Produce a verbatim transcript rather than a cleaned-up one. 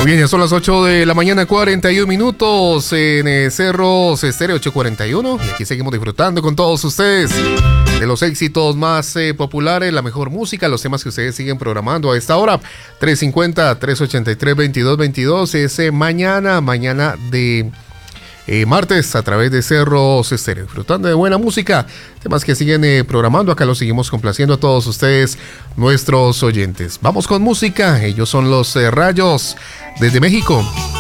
Muy bien, ya son las ocho de la mañana, cuarenta y un minutos en eh, Cerros Estéreo ocho cuarenta y uno. Y aquí seguimos disfrutando con todos ustedes de los éxitos más eh, populares, la mejor música, los temas que ustedes siguen programando a esta hora. tres cincuenta, tres ochenta y tres, veintidós veintidós. Es eh, mañana, mañana de eh, martes a través de Cerros Estéreo. Disfrutando de buena música, temas que siguen eh, programando. Acá los seguimos complaciendo a todos ustedes, nuestros oyentes. Vamos con música. Ellos son los eh, Rayos desde México.